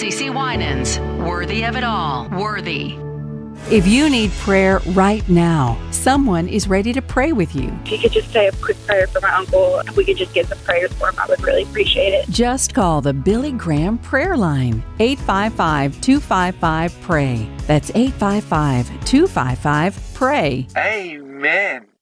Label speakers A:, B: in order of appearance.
A: CeCe Winans. Worthy of it all. Worthy.
B: If you need prayer right now, someone is ready to pray with you.
C: If you could just say a quick prayer for my uncle, if we could just get some prayers for him, I would really appreciate it.
B: Just call the Billy Graham Prayer Line, 855-255-PRAY. That's 855-255-PRAY.
D: Amen.